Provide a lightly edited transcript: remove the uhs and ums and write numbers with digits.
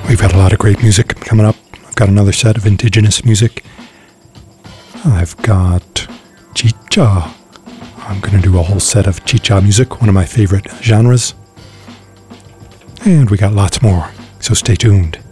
We've got a lot of great music coming up. I've got another set of indigenous music. I've got chicha. I'm going to do a whole set of chicha music, one of my favorite genres. And we got lots more, so stay tuned.